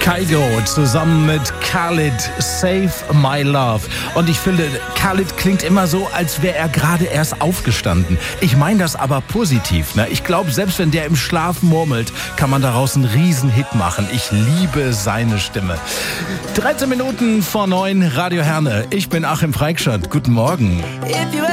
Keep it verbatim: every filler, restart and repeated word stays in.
Kygo zusammen mit Khalid, Save My Love. Und ich finde, Khalid klingt immer so, als wäre er gerade erst aufgestanden. Ich meine das aber positiv. Ne? Ich glaube, selbst wenn der im Schlaf murmelt, kann man daraus einen Riesenhit machen. Ich liebe seine Stimme. dreizehn Minuten vor neun, Radio Herne. Ich bin Achim Freikschat. Guten Morgen.